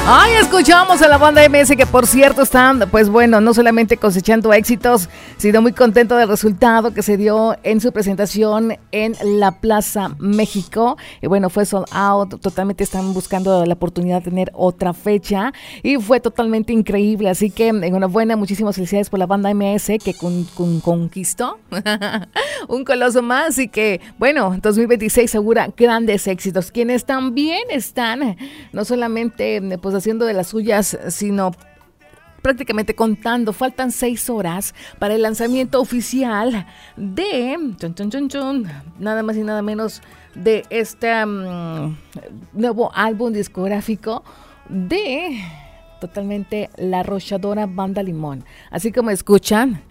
Ay, escuchamos a la banda MS, que por cierto están, pues bueno, no solamente cosechando éxitos, sino muy contento del resultado que se dio en su presentación en la Plaza México. Y bueno, fue sold out, totalmente están buscando la oportunidad de tener otra fecha y fue totalmente increíble. Así que enhorabuena, muchísimas felicidades por la banda MS que conquistó un coloso más y que, bueno, 2026 segura grandes éxitos. Quienes también están, no solamente pues haciendo de las suyas, sino prácticamente contando, faltan 6 horas para el lanzamiento oficial de nada más y nada menos de este nuevo álbum discográfico de totalmente la arrolladora Banda Limón. Así como escuchan,